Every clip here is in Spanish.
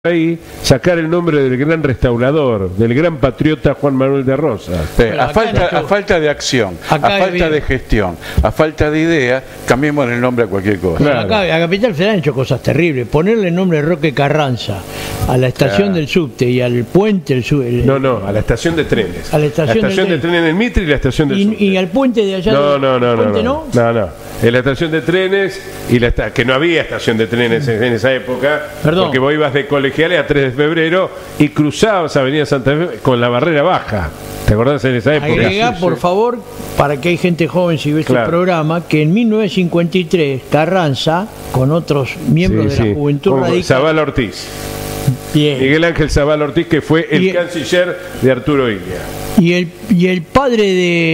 ahí sacar el nombre del gran restaurador, del gran patriota Juan Manuel de Rosas. A falta de acción, a falta de gestión, a falta de idea, cambiemos el nombre a cualquier cosa. Claro. Acá, a Capital Federal han hecho cosas terribles. Ponerle el nombre de Roque Carranza a la estación del subte y al puente del No, a la estación de trenes. A la estación de trenes del Mitre y la estación del subte. Y al puente de allá. No. En la estación de trenes y que no había estación de trenes en esa época. Perdón. Porque vos ibas de Colegiales a 3 de febrero y cruzabas Avenida Santa Fe con la barrera baja. ¿Te acordás en esa época? Agregá, por favor, para que hay gente joven si ve este programa, que en 1953 Carranza, con otros miembros de la Juventud Radical, Zavala Ortiz. Bien. Miguel Ángel Zavala Ortiz, que fue el canciller de Arturo Illia. Y el padre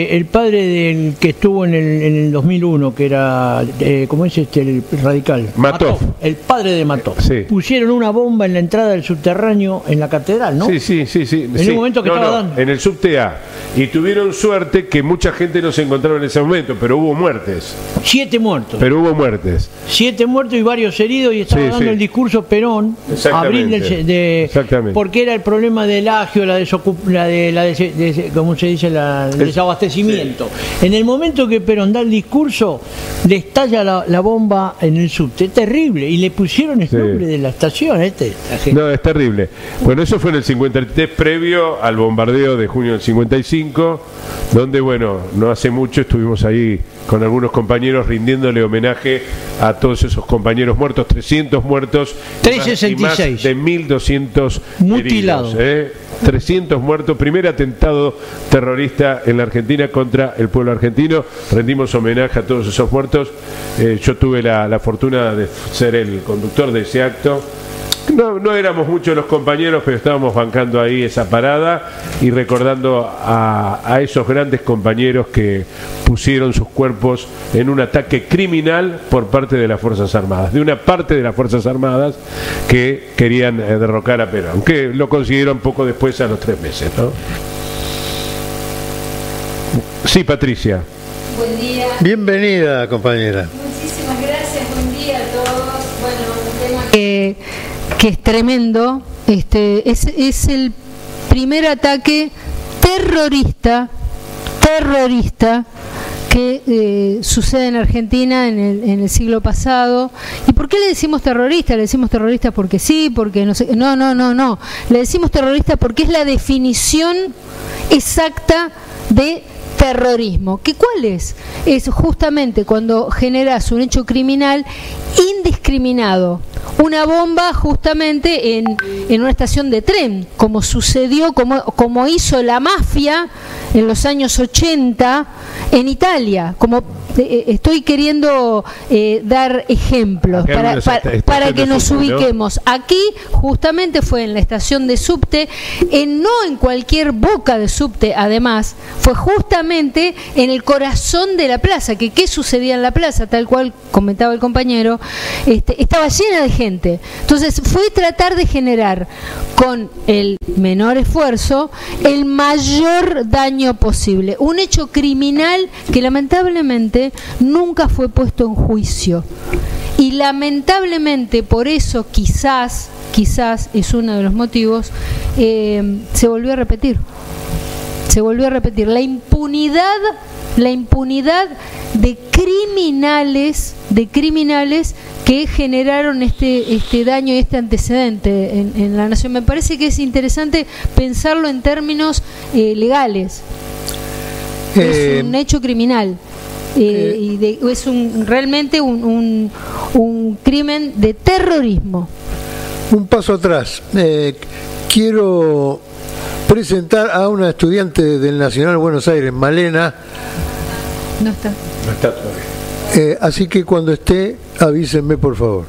del que estuvo en el 2001, que era ¿cómo es el radical? Matov. El padre de Matov. Sí. Pusieron una bomba en la entrada del subterráneo en la catedral, ¿no? Sí. En un momento que estaba dando. En el subte A. Y tuvieron suerte que mucha gente no se encontraba en ese momento, pero hubo muertes. 7 muertos. Pero hubo muertes. 7 muertos y varios heridos, y estaba dando el discurso Perón, abril Exactamente. porque era el problema del agio, ¿cómo se dice? El desabastecimiento. En el momento que Perón da el discurso, le estalla la bomba en el subte. Es terrible. Y le pusieron el nombre de la estación. No, es terrible. Bueno, eso fue en el 53, previo al bombardeo de junio del 55, donde, bueno, no hace mucho estuvimos ahí con algunos compañeros rindiéndole homenaje a todos esos compañeros muertos, 300 muertos, 366. Y más de 1.200 mutilados. 300 muertos, primer atentado terrorista en la Argentina contra el pueblo argentino. Rendimos homenaje a todos esos muertos. Yo tuve la fortuna de ser el conductor de ese acto. No éramos muchos los compañeros, pero estábamos bancando ahí esa parada y recordando a esos grandes compañeros que pusieron sus cuerpos en un ataque criminal por parte de las Fuerzas Armadas, de una parte de las Fuerzas Armadas que querían derrocar a Perón, que lo consiguieron poco después, a los 3 meses, ¿no? Sí, Patricia. Buen día. Bienvenida, compañera. Muchísimas gracias, buen día a todos. Bueno, un tema que es tremendo. Es el primer ataque terrorista que sucede en Argentina en el siglo pasado. ¿Y por qué le decimos terrorista? ¿Le decimos terrorista porque sí? Porque no sé. No. Le decimos terrorista porque es la definición exacta de terrorismo. ¿Cuál es? Es justamente cuando generas un hecho criminal indiscriminado. Una bomba justamente en una estación de tren, como sucedió, como hizo la mafia en los años 80 en Italia. Como estoy queriendo dar ejemplos para que nos ubiquemos. Aquí justamente fue en la estación de subte, no en cualquier boca de subte, además, fue justamente en el corazón de la plaza. ¿Qué sucedía en la plaza? Tal cual comentaba el compañero, estaba llena de gente. Entonces fue tratar de generar con el menor esfuerzo el mayor daño posible. Un hecho criminal que lamentablemente nunca fue puesto en juicio. Y lamentablemente por eso quizás es uno de los motivos, se volvió a repetir. La impunidad de criminales que generaron este daño y este antecedente en la nación. Me parece que es interesante pensarlo en términos legales. Es un hecho criminal. Es realmente un crimen de terrorismo. Un paso atrás. Quiero presentar a una estudiante del Nacional Buenos Aires, Malena. No está todavía. Así que cuando esté, avísenme, por favor.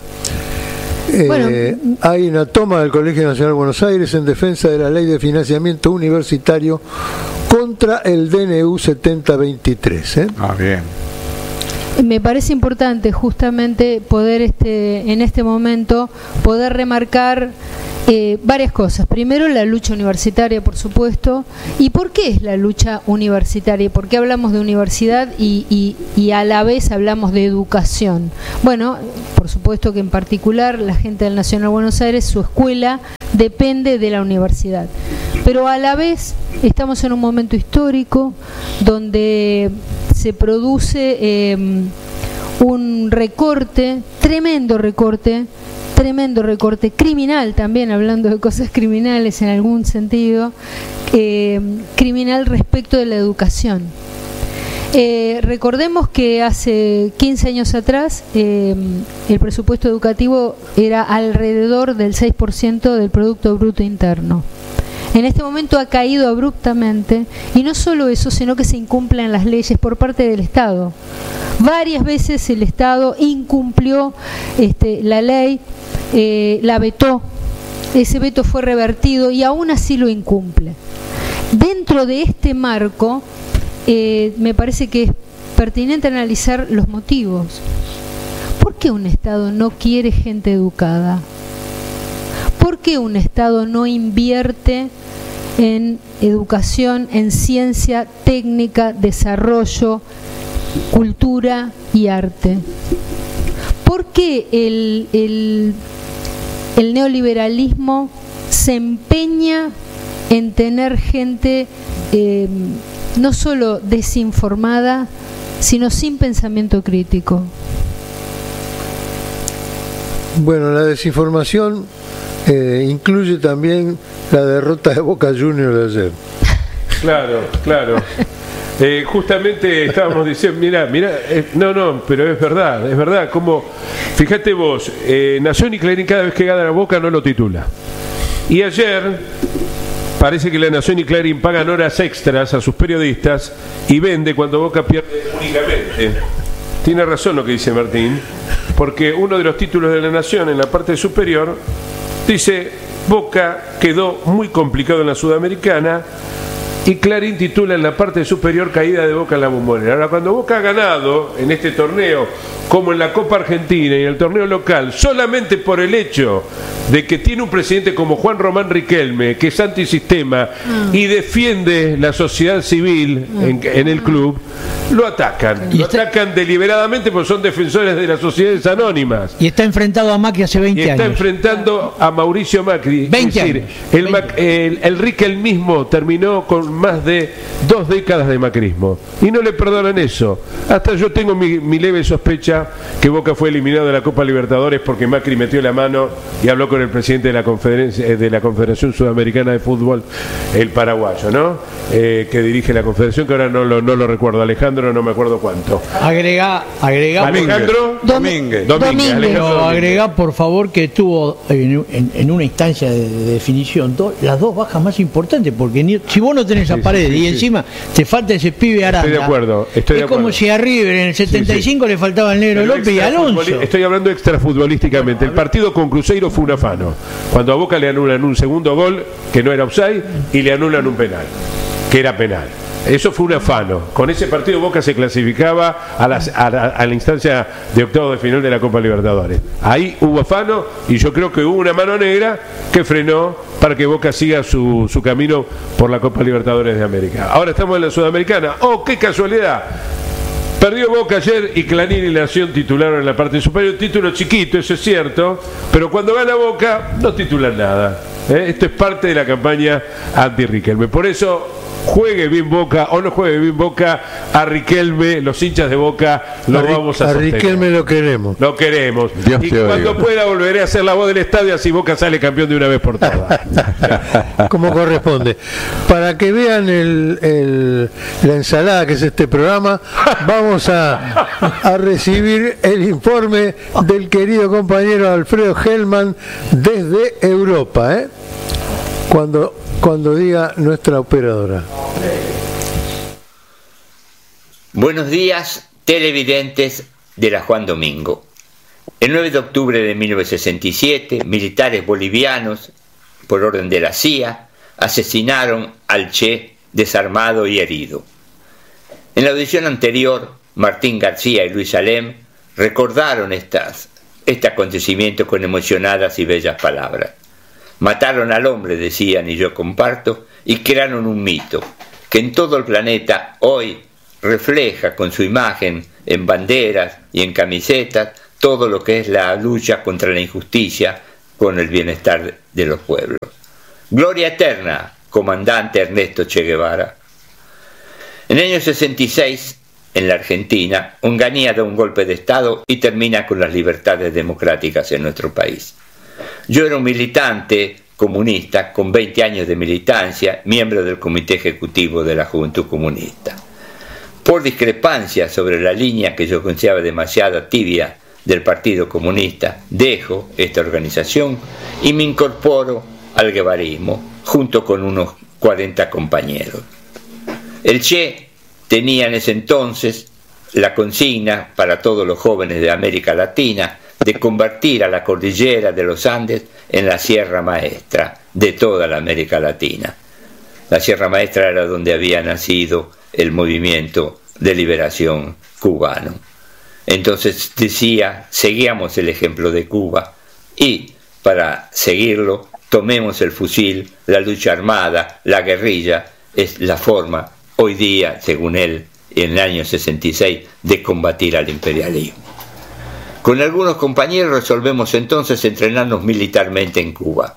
Hay una toma del Colegio Nacional Buenos Aires en defensa de la Ley de Financiamiento Universitario contra el DNU 7023. Bien. Me parece importante justamente poder en este momento poder remarcar Varias cosas. Primero, la lucha universitaria, por supuesto. ¿Y por qué es la lucha universitaria? ¿Por qué hablamos de universidad y a la vez hablamos de educación? Bueno, por supuesto que en particular la gente del Nacional Buenos Aires, su escuela depende de la universidad. Pero a la vez estamos en un momento histórico donde se produce un recorte, tremendo recorte criminal también, hablando de cosas criminales en algún sentido, criminal respecto de la educación. Recordemos que hace 15 años atrás el presupuesto educativo era alrededor del 6% del Producto Bruto Interno. En este momento ha caído abruptamente, y no solo eso, sino que se incumplen las leyes por parte del Estado. Varias veces el Estado incumplió la ley, la vetó, ese veto fue revertido y aún así lo incumple. Dentro de este marco, me parece que es pertinente analizar los motivos. ¿Por qué un Estado no quiere gente educada? ¿Por qué un Estado no invierte en educación, en ciencia, técnica, desarrollo, cultura y arte? ¿Por qué el neoliberalismo se empeña en tener gente no solo desinformada, sino sin pensamiento crítico? Bueno, la desinformación incluye también la derrota de Boca Juniors de ayer. Claro. Justamente estábamos diciendo, mira, no, pero es verdad, como, fíjate vos, Nación y Clarín cada vez que gana la Boca no lo titula. Y ayer parece que la Nación y Clarín pagan horas extras a sus periodistas y vende cuando Boca pierde únicamente. Tiene razón lo que dice Martín, porque uno de los títulos de la Nación en la parte superior dice: Boca quedó muy complicado en la Sudamericana, y Clarín titula en la parte superior: caída de Boca en la Bombonera. Ahora, cuando Boca ha ganado en este torneo, como en la Copa Argentina y en el torneo local, solamente por el hecho de que tiene un presidente como Juan Román Riquelme, que es antisistema y defiende la sociedad civil en el club, lo atacan. Lo atacan deliberadamente porque son defensores de las sociedades anónimas. Y está enfrentado a Macri hace 20 años. Está enfrentando a Mauricio Macri. 20 años. El Riquelmismo terminó con más de 2 décadas de macrismo. Y no le perdonan eso. Hasta yo tengo mi leve sospecha que Boca fue eliminado de la Copa Libertadores porque Macri metió la mano y habló con el presidente de la Confederación Sudamericana de Fútbol, el paraguayo, ¿no? Que dirige la confederación, que ahora no lo recuerdo. Alejandro, no me acuerdo cuánto. Agrega Alejandro Domínguez. Pero agrega, por favor, que tuvo en una instancia de definición las dos bajas más importantes, porque si vos no tenés esa pared y encima te falta ese pibe Aranda. Estoy de acuerdo. Es como si a River en el 75 le faltaba el Negro López y Alonso. Estoy hablando extrafutbolísticamente. El partido con Cruzeiro fue un afano. Cuando a Boca le anulan un segundo gol que no era offside y le anulan un penal, que era penal. Eso fue un afano. Con ese partido Boca se clasificaba a la instancia de octavos de final de la Copa Libertadores. Ahí hubo afano y yo creo que hubo una mano negra que frenó para que Boca siga su camino por la Copa Libertadores de América. Ahora estamos en la Sudamericana. ¡Oh, qué casualidad! Perdió Boca ayer y Clarín y Nación titularon en la parte superior. Un título chiquito, eso es cierto, pero cuando gana Boca no titulan nada. Esto es parte de la campaña anti-Riquelme. Por eso, juegue bien Boca o no juegue bien Boca, a Riquelme, los hinchas de Boca, lo vamos a sostener. A Riquelme lo queremos. Lo queremos. Dios y te cuando oiga. pueda volveré a ser la voz del estadio, así Boca sale campeón de una vez por todas. Como corresponde. Para que vean la ensalada que es este programa, vamos a recibir el informe del querido compañero Alfredo Hellman desde Europa, cuando diga nuestra operadora. Buenos días, televidentes de la Juan Domingo. El 9 de octubre de 1967, militares bolivianos, por orden de la CIA, asesinaron al Che desarmado y herido. En la audición anterior, Martín García y Luis Alem recordaron este acontecimiento con emocionadas y bellas palabras. Mataron al hombre, decían, y yo comparto, y crearon un mito que en todo el planeta hoy refleja con su imagen en banderas y en camisetas todo lo que es la lucha contra la injusticia con el bienestar de los pueblos. Gloria eterna, comandante Ernesto Che Guevara. En el año 66, en la Argentina, Onganía da un golpe de Estado y termina con las libertades democráticas en nuestro país. Yo era un militante comunista con 20 años de militancia, miembro del Comité Ejecutivo de la Juventud Comunista. Por discrepancia sobre la línea que yo consideraba demasiado tibia del Partido Comunista, dejo esta organización y me incorporo al guevarismo junto con unos 40 compañeros. El Che tenía en ese entonces la consigna para todos los jóvenes de América Latina de convertir a la cordillera de los Andes en la Sierra Maestra de toda la América Latina. La Sierra Maestra era donde había nacido el movimiento de liberación cubano. Entonces decía, seguíamos el ejemplo de Cuba y para seguirlo tomemos el fusil, la lucha armada, la guerrilla, es la forma hoy día, según él, en el año 66, de combatir al imperialismo. Con algunos compañeros resolvemos entonces entrenarnos militarmente en Cuba.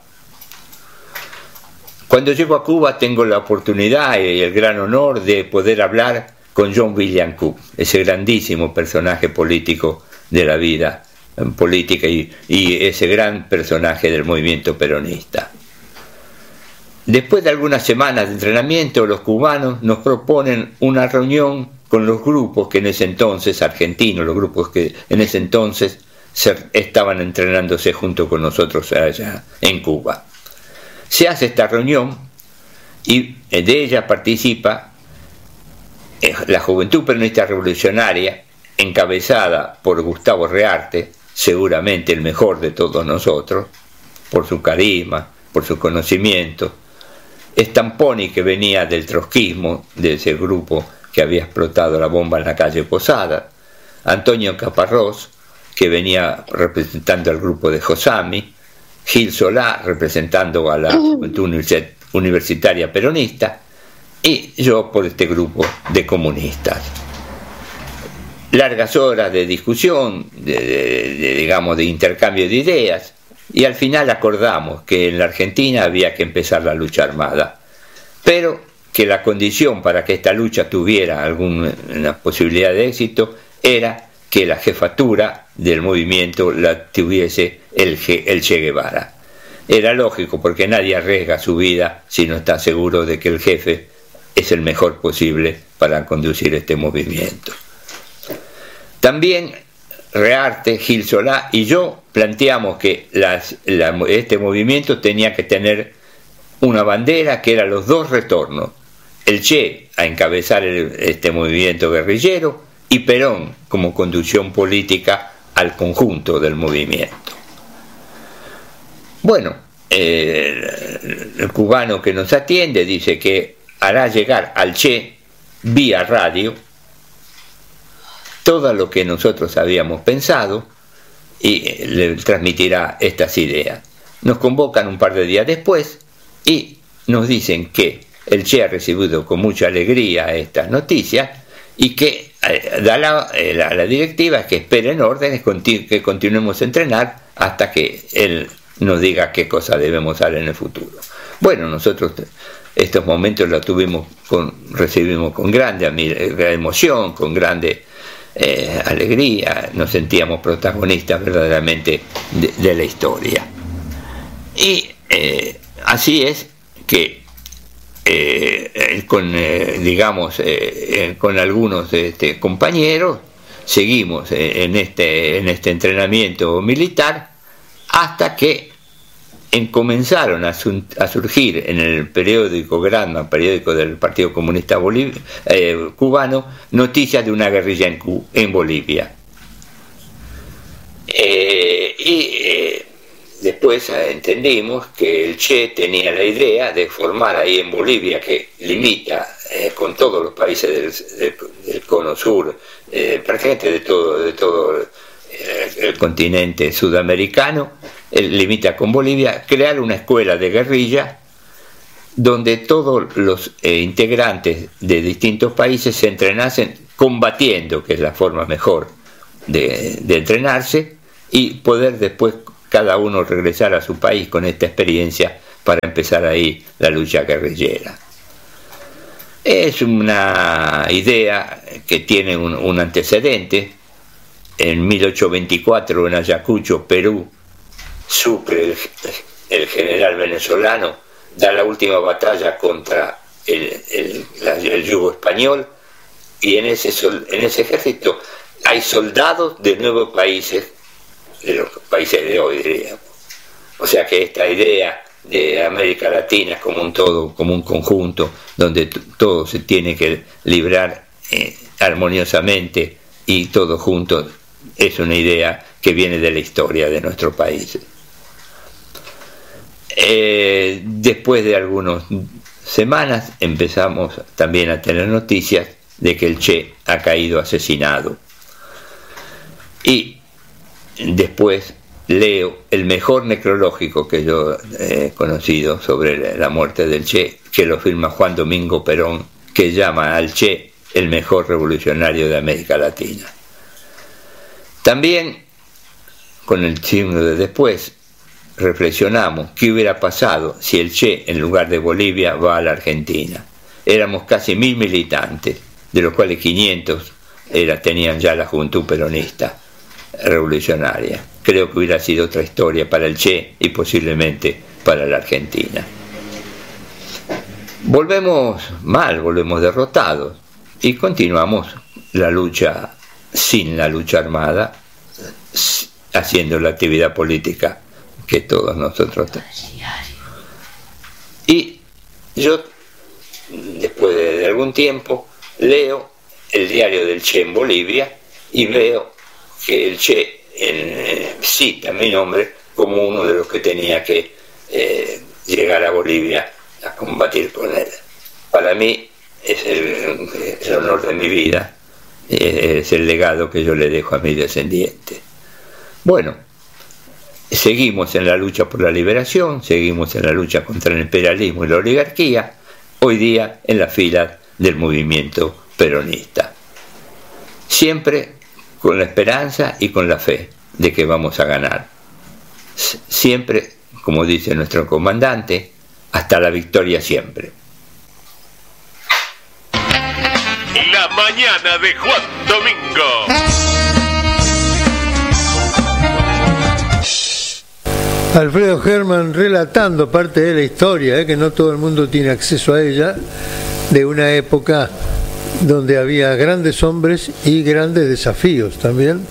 Cuando llego a Cuba tengo la oportunidad y el gran honor de poder hablar con John William Cook, ese grandísimo personaje político de la vida política y ese gran personaje del movimiento peronista. Después de algunas semanas de entrenamiento, los cubanos nos proponen una reunión con los grupos que en ese entonces, argentinos, los grupos que en ese entonces estaban entrenándose junto con nosotros allá en Cuba. Se hace esta reunión y de ella participa la Juventud Peronista Revolucionaria, encabezada por Gustavo Rearte, seguramente el mejor de todos nosotros, por su carisma, por su conocimiento. Stamponi, que venía del trotskismo, de ese grupo que había explotado la bomba en la calle Posada. Antonio Caparrós, que venía representando al grupo de Josami. Gil Solá, representando a la Juventud Universitaria Peronista. Y yo por este grupo de comunistas. Largas horas de discusión, digamos, de intercambio de ideas, y al final acordamos que en la Argentina había que empezar la lucha armada, pero que la condición para que esta lucha tuviera alguna posibilidad de éxito era que la jefatura del movimiento la tuviese el Che Guevara. Era lógico, porque nadie arriesga su vida si no está seguro de que el jefe es el mejor posible para conducir este movimiento. También Rearte, Gil Solá y yo planteamos que este movimiento tenía que tener una bandera que era los dos retornos: el Che a encabezar este movimiento guerrillero y Perón como conducción política al conjunto del movimiento. Bueno, el cubano que nos atiende dice que hará llegar al Che vía radio todo lo que nosotros habíamos pensado y le transmitirá estas ideas. Nos convocan un par de días después y nos dicen que el Che ha recibido con mucha alegría estas noticias y que da la directiva que esperen órdenes, que continuemos a entrenar hasta que él nos diga qué cosa debemos hacer en el futuro. Bueno, nosotros estos momentos los recibimos con grande emoción, con grande alegría, nos sentíamos protagonistas verdaderamente de la historia. Y así es que con algunos compañeros seguimos en este entrenamiento militar hasta que comenzaron a surgir en el periódico Granma, periódico del Partido Comunista cubano, noticias de una guerrilla en Bolivia. Después entendimos que el Che tenía la idea de formar ahí en Bolivia, que limita con todos los países del cono sur, prácticamente de todo el continente sudamericano, limita con Bolivia, crear una escuela de guerrilla donde todos los integrantes de distintos países se entrenasen combatiendo, que es la forma mejor de entrenarse, y poder después cada uno regresar a su país con esta experiencia para empezar ahí la lucha guerrillera. Es una idea que tiene un antecedente. En 1824, en Ayacucho, Perú, Sucre, el general venezolano, da la última batalla contra el yugo español, y en ese ejército hay soldados de nuevos países, de los países de hoy, diríamos. O sea que esta idea de América Latina como un todo, como un conjunto, donde todo se tiene que librar armoniosamente y todo junto, es una idea que viene de la historia de nuestro país. Después de algunas semanas empezamos también a tener noticias de que el Che ha caído asesinado. Y después leo el mejor necrológico que yo he conocido sobre la muerte del Che, que lo firma Juan Domingo Perón, que llama al Che el mejor revolucionario de América Latina. También, con el signo de después, reflexionamos qué hubiera pasado si el Che, en lugar de Bolivia, va a la Argentina. Éramos casi 1000 militantes, de los cuales 500 tenían ya la juventud peronista revolucionaria. Creo que hubiera sido otra historia para el Che y posiblemente para la Argentina. Volvemos mal, volvemos derrotados y continuamos la lucha sin la lucha armada, haciendo la actividad política que todos nosotros tenemos. Y yo, después de algún tiempo, leo el diario del Che en Bolivia y veo que el Che cita mi nombre como uno de los que tenía que llegar a Bolivia a combatir con él. Para mí es el honor de mi vida, es el legado que yo le dejo a mi descendiente. Bueno, seguimos en la lucha por la liberación, seguimos en la lucha contra el imperialismo y la oligarquía, hoy día en la fila del movimiento peronista. Siempre con la esperanza y con la fe de que vamos a ganar. Siempre, como dice nuestro comandante, hasta la victoria siempre. La mañana de Juan Domingo. Alfredo Herman relatando parte de la historia, que no todo el mundo tiene acceso a ella, de una época donde había grandes hombres y grandes desafíos también.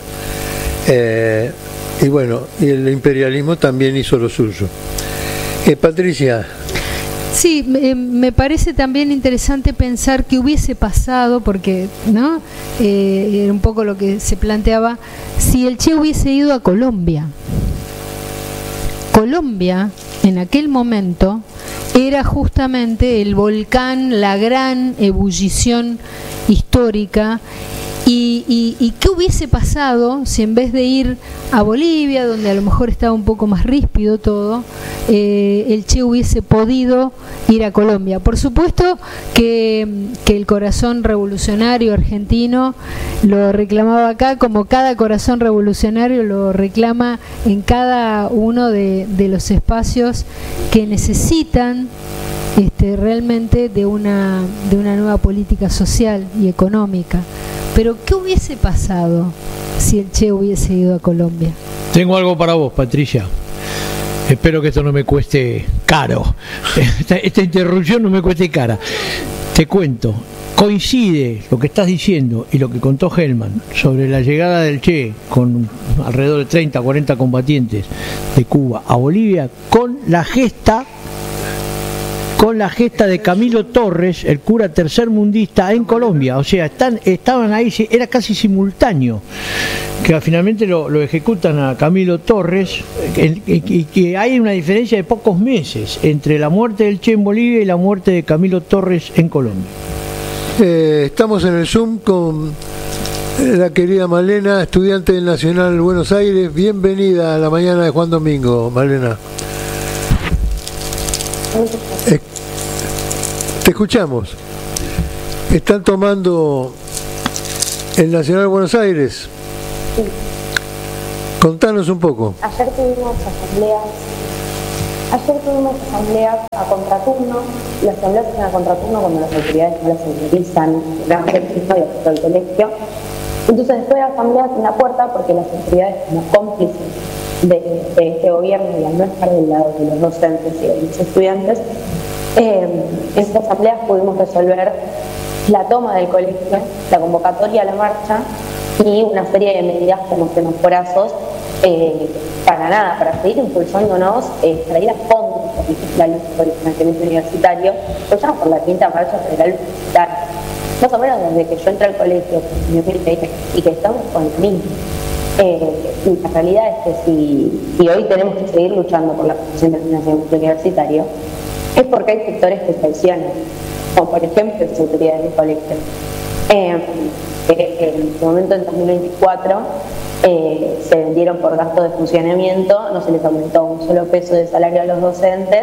Y bueno, y el imperialismo también hizo lo suyo. Patricia. Sí, me parece también interesante pensar qué hubiese pasado, porque ¿no? Era un poco lo que se planteaba, si el Che hubiese ido a Colombia. Colombia, en aquel momento, era justamente el volcán, la gran ebullición histórica. ¿Y qué hubiese pasado si en vez de ir a Bolivia, donde a lo mejor estaba un poco más ríspido todo, el Che hubiese podido ir a Colombia? Por supuesto que el corazón revolucionario argentino lo reclamaba acá, como cada corazón revolucionario lo reclama en cada uno de los espacios que necesitan realmente de una nueva política social y económica. Pero ¿qué hubiese pasado si el Che hubiese ido a Colombia? Tengo algo para vos, Patricia. Espero que esto no me cueste caro. Esta interrupción no me cueste cara. Te cuento, coincide lo que estás diciendo y lo que contó Helman sobre la llegada del Che con alrededor de 30 o 40 combatientes de Cuba a Bolivia con la gesta de Camilo Torres, el cura tercermundista en Colombia. O sea, estaban ahí, era casi simultáneo, que finalmente lo ejecutan a Camilo Torres, y que hay una diferencia de pocos meses entre la muerte del Che en Bolivia y la muerte de Camilo Torres en Colombia. Estamos en el Zoom con la querida Malena, estudiante del Nacional Buenos Aires. Bienvenida a la mañana de Juan Domingo, Malena. Te escuchamos. ¿Están tomando el Nacional Buenos Aires? Sí. Contanos un poco. Ayer tuvimos asambleas a contraturno. Las asambleas son a contraturno cuando las autoridades no las autorizan, gran ejercicio y afecta al colegio. Entonces, después de asambleas en la puerta, porque las autoridades, como cómplices de este gobierno y al no estar del lado de los docentes y de los estudiantes, en estas asambleas pudimos resolver la toma del colegio, la convocatoria a la marcha y una serie de medidas como semaforazos para seguir impulsándonos, para ir a fondo por la lucha por el financiamiento universitario, empezamos por la quinta marcha federal universitaria. Más o menos desde que yo entré al colegio en 2006 y que estamos con el mismo. La realidad es que si hoy tenemos que seguir luchando por la protección del financiamiento universitario, es porque hay sectores que traicionan, como por ejemplo las autoridades del colegio. En este momento, en 2024, se vendieron por gasto de funcionamiento, no se les aumentó un solo peso de salario a los docentes,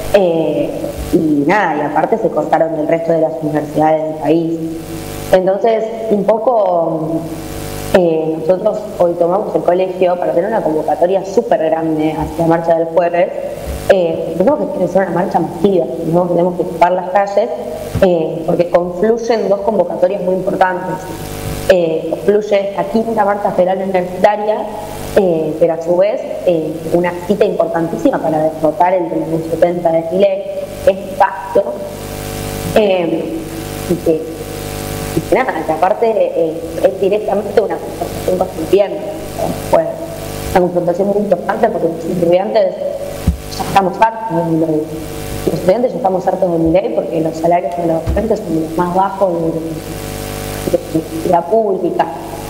y aparte se cortaron del resto de las universidades del país. Entonces, un poco nosotros hoy tomamos el colegio para tener una convocatoria súper grande hacia la marcha del jueves. Tenemos que hacer una marcha masiva, ¿no? Tenemos que ocupar las calles porque confluyen dos convocatorias muy importantes. Confluye la quinta marcha federal universitaria, pero a su vez una cita importantísima para derrotar el 70 de Milei, que es pacto, que aparte es directamente una confrontación con el gobierno. Pues, una confrontación muy importante porque los estudiantes ya estamos hartos de Milei. Los estudiantes ya estamos hartos de Milei porque los salarios de los docentes son los más bajos de la pública.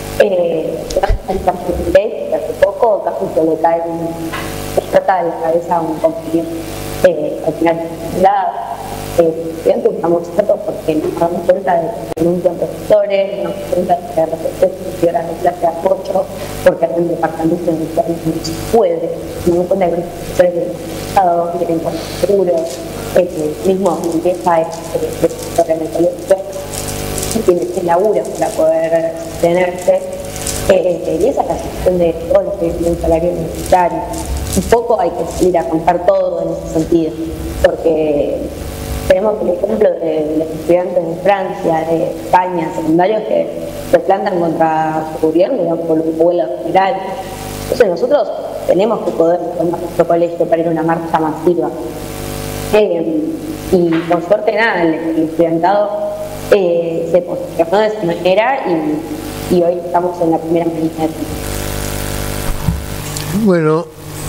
Hace poco casi se le cae trata de la cabeza a un compañero al final de la estudiantes estamos hartos porque nos damos cuenta de que renuncian profesores, nos damos cuenta de que renuncian horas de clase a 8 porque hay un departamento en el cual no se puede, nos damos cuenta de que los profesores del Estado quieren con seguro, mismo empieza profesor en el colegio tiene ese laburo para poder tenerse, y esa es la situación de todos los que viven un salario universitario. Un poco hay que salir a contar todo en ese sentido, porque tenemos el ejemplo de los estudiantes de Francia, de España, secundarios que se plantan contra su gobierno y dan por un vuelo general. Entonces nosotros tenemos que poder tomar nuestro colegio para ir a una marcha masiva. Y con suerte el estudiantado se posicionó de esa manera y hoy estamos en la primera medida. Bueno,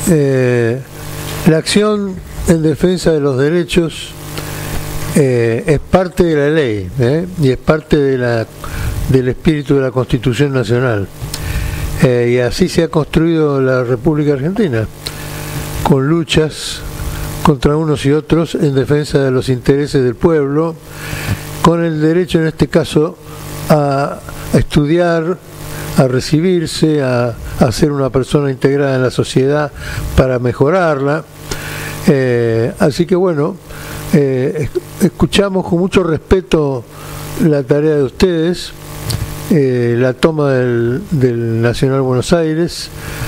la acción en defensa de los derechos es parte de la ley y es parte del espíritu de la Constitución Nacional, y así se ha construido la República Argentina, con luchas contra unos y otros en defensa de los intereses del pueblo, con el derecho en este caso a estudiar, a recibirse, a ser una persona integrada en la sociedad para mejorarla. Así que bueno, escuchamos con mucho respeto la tarea de ustedes, la toma del Nacional Buenos Aires,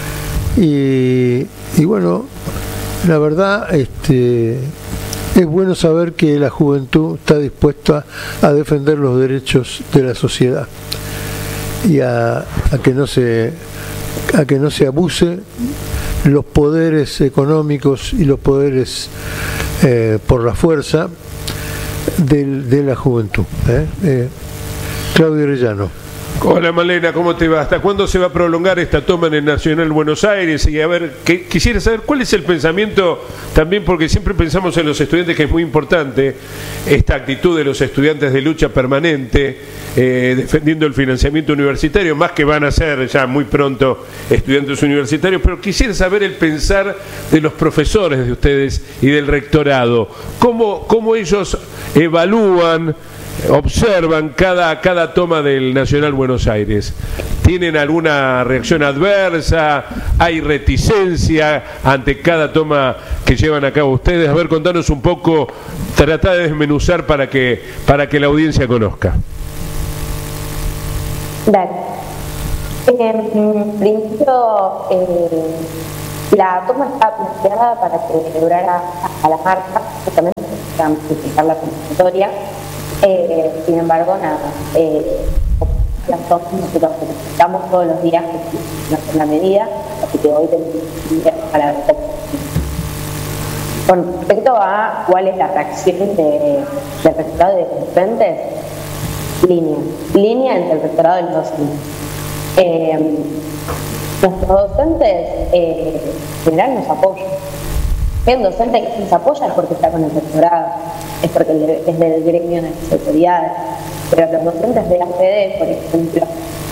y bueno, la verdad es bueno saber que la juventud está dispuesta a defender los derechos de la sociedad y a que no se abuse los poderes económicos y los poderes por la fuerza de la juventud. Claudio Arellano. Hola Malena, ¿cómo te va? ¿Hasta cuándo se va a prolongar esta toma en el Nacional Buenos Aires? Y a ver, quisiera saber cuál es el pensamiento también, porque siempre pensamos en los estudiantes, que es muy importante esta actitud de los estudiantes de lucha permanente, defendiendo el financiamiento universitario, más que van a ser ya muy pronto estudiantes universitarios, pero quisiera saber el pensar de los profesores de ustedes y del rectorado. ¿Cómo ellos evalúan observan cada toma del Nacional Buenos Aires? ¿Tienen alguna reacción adversa? ¿Hay reticencia ante cada toma que llevan a cabo ustedes? A ver, contanos un poco, tratá de desmenuzar para que la audiencia conozca. Dale. En principio, la toma está planteada para que durara hasta la marcha, justamente para amplificar la convocatoria. Sin embargo, nada, las tomas nosotros necesitamos todos los días en la medida, así que hoy tenemos días para ver. Con respecto a cuál es la reacción del rectorado de los docentes, línea entre el rectorado y los docentes. Nuestros docentes en general nos apoyan. Hay un docente que nos apoya es porque está con el rectorado, es porque es del gremio de las autoridades, pero los docentes de la AFD, por ejemplo,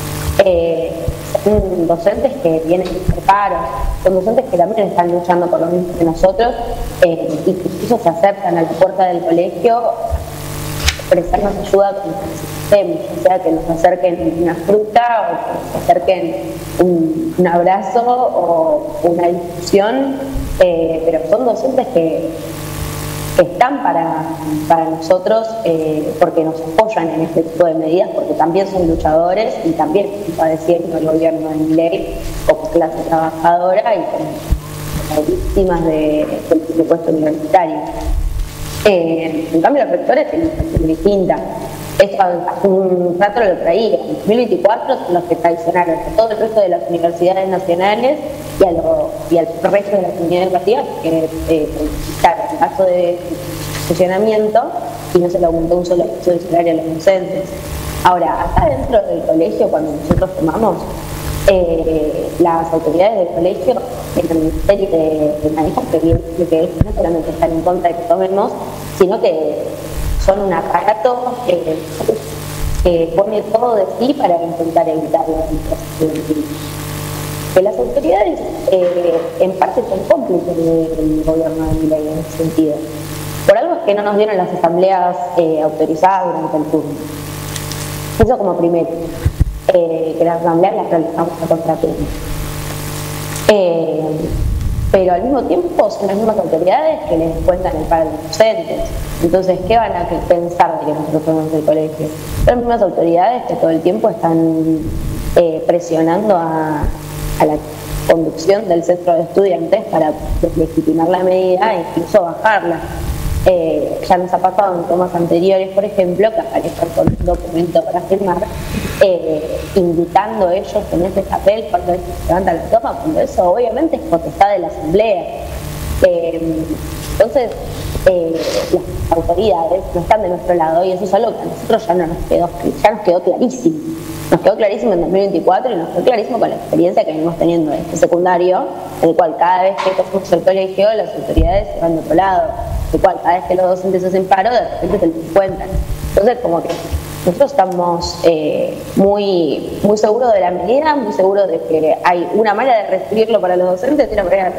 son docentes que vienen de paros, son docentes que también están luchando por lo mismo que nosotros, incluso se acercan a la puerta del colegio prestarnos ayuda con el sistema, o sea, que nos acerquen una fruta o que nos acerquen un abrazo o una discusión, pero son docentes que están para nosotros porque nos apoyan en este tipo de medidas, porque también son luchadores y también están padeciendo el gobierno de Milei como clase trabajadora y como víctimas del presupuesto universitario. En cambio, los rectores tienen una situación distinta. Esto hace un rato lo traía. En 2024 son los que traicionaron a todo el resto de las universidades nacionales y al resto de las unidades educativas que solicitaron el caso de funcionamiento y no se le aumentó un solo peso de salario a los docentes. Ahora, acá dentro del colegio, cuando nosotros tomamos, las autoridades del colegio, el Ministerio de Manejo, que no solamente están en contra de que tomemos, sino que son un aparato que pone todo de sí para intentar evitar la situación. Que las autoridades en parte son cómplices del gobierno de Milei en ese sentido. Por algo es que no nos dieron las asambleas autorizadas durante el turno. Eso como primero. Que las asambleas las realizamos a contraturno. Pero al mismo tiempo son las mismas autoridades que les cuentan el pago de los docentes. Entonces, ¿qué van a pensar de que nosotros somos del colegio? Son las mismas autoridades que todo el tiempo están presionando a la conducción del centro de estudiantes para deslegitimar la medida e incluso bajarla. Ya nos ha pasado en tomas anteriores, por ejemplo, que aparezcan con un documento para firmar, invitando ellos en ese papel cuando se levanta la toma, cuando eso obviamente es potestad de la asamblea. Entonces, las autoridades no están de nuestro lado y eso es algo que a nosotros ya nos quedó clarísimo. Nos quedó clarísimo en 2024 y nos quedó clarísimo con la experiencia que venimos teniendo en este secundario, en el cual cada vez que tocamos el colegio, las autoridades se van de otro lado, en el cual cada vez que los docentes hacen paro, de repente se les cuentan. Entonces, como que nosotros estamos muy seguros de la medida, muy seguros de que hay una manera de reescribirlo para los docentes y una manera de